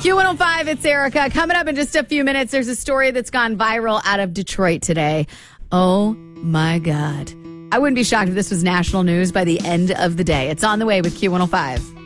Q105, it's Erica. Coming up in just a few minutes, there's a story that's gone viral out of Detroit today. Oh, my God. I wouldn't be shocked if this was national news by the end of the day. It's on the way with Q105.